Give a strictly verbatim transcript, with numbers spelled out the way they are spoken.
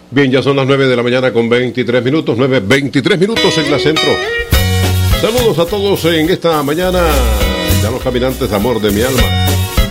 Bien, ya son las nueve de la mañana con veintitrés minutos, nueve, veintitrés minutos en la centro. Saludos a todos en esta mañana, ya los caminantes de amor de mi alma.